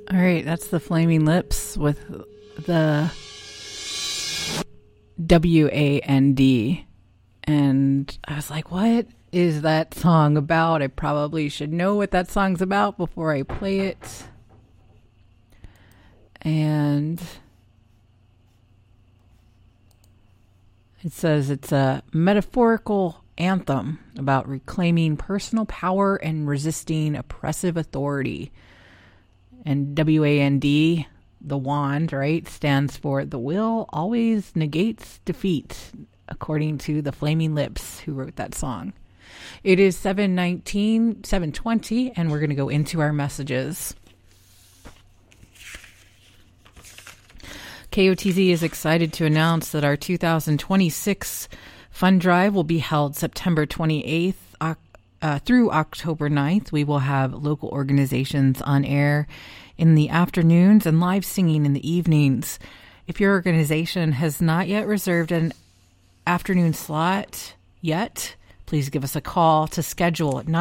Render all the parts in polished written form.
All right, that's the Flaming Lips with the WAND. And I was like, what is that song about? I probably should know what that song's about before I play it. And it says it's a metaphorical anthem about reclaiming personal power and resisting oppressive authority. And WAND, the wand, right, stands for the will always negates defeat, according to the Flaming Lips, who wrote that song. It is 7:20, and we're going to go into our messages. KOTZ is excited to announce that our 2026 Fund Drive will be held September 28th through October 9th. We will have local organizations on air in the afternoons and live singing in the evenings. If your organization has not yet reserved an afternoon slot yet, please give us a call to schedule at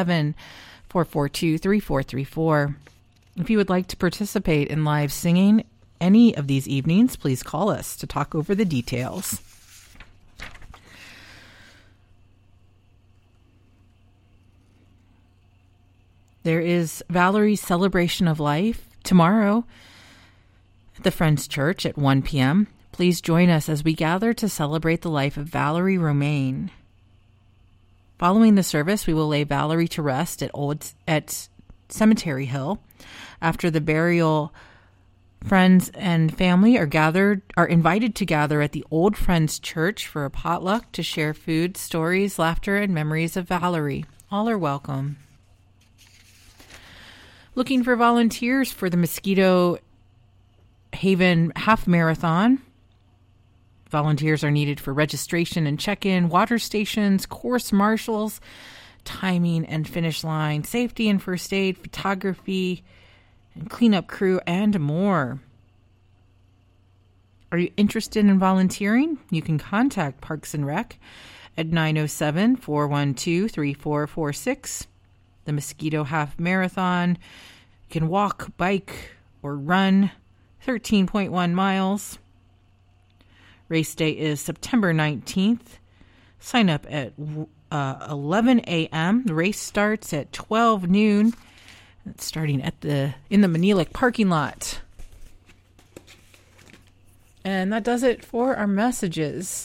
907-442-3434. If you would like to participate in live singing any of these evenings, please call us to talk over the details. There is Valerie's Celebration of Life tomorrow at the Friends Church at 1 p.m. Please join us as we gather to celebrate the life of Valerie Romaine. Following the service, we will lay Valerie to rest at Cemetery Hill. After the burial, friends and family are invited to gather at the Old Friends Church for a potluck to share food, stories, laughter, and memories of Valerie. All are welcome. Looking for volunteers for the Mosquito Haven Half Marathon. Volunteers are needed for registration and check-in, water stations, course marshals, timing and finish line, safety and first aid, photography, and cleanup crew, and more. Are you interested in volunteering? You can contact Parks and Rec at 907-412-3446. The Mosquito Half Marathon. You can walk, bike, or run 13.1 miles. Race day is September 19th. Sign up at 11 a.m. The race starts at 12 noon. It's starting in the Manilic parking lot. And that does it for our messages.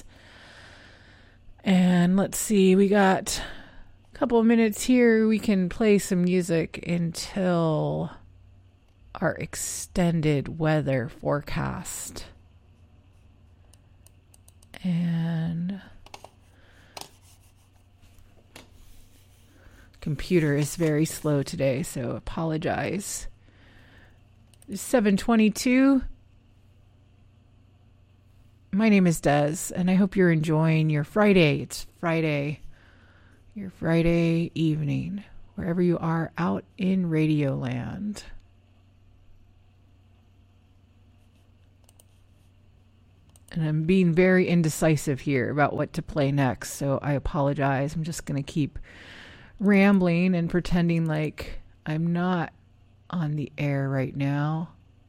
And let's see, we got couple of minutes here. We can play some music until our extended weather forecast. And computer is very slow today, so apologize. It's 7:22. My name is Des, and I hope you're enjoying your Friday. It's Friday. Your Friday evening, wherever you are out in Radio Land. And I'm being very indecisive here about what to play next, so I apologize. I'm just going to keep rambling and pretending like I'm not on the air right now.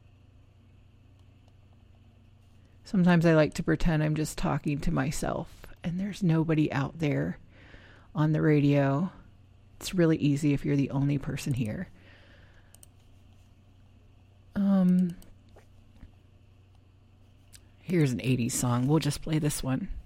Sometimes I like to pretend I'm just talking to myself, and there's nobody out there on the radio. It's really easy if you're the only person here. Here's an 80s song. We'll just play this one.